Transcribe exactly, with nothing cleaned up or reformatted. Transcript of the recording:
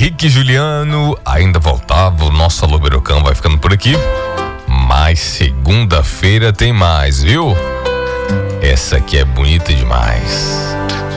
Henrique Juliano, ainda faltava. O nosso Alô Berocão vai ficando por aqui. Mas segunda-feira tem mais, viu? Essa aqui é bonita demais.